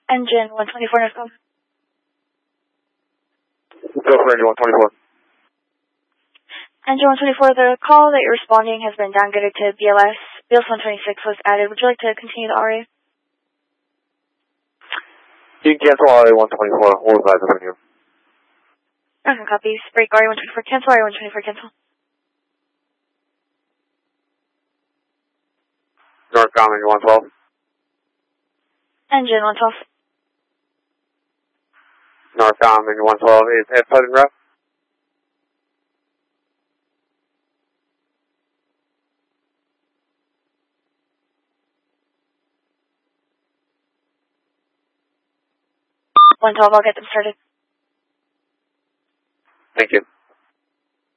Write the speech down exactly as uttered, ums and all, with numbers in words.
Engine one twenty-four, North Call. Go for engine one twenty-four. Engine one twenty-four, the call that you're responding has been downgraded to B L S. B L S one twenty-six was added. Would you like to continue the R A? You can cancel R A one twenty-four. We'll advise it from you. Okay, copies. Break R A one twenty-four, cancel R A one twenty-four, cancel. Northcom, engine one twelve. Engine one twelve. Northcom, engine one twelve is at Pleasant Grove. one twelve, I'll get them started. Thank you.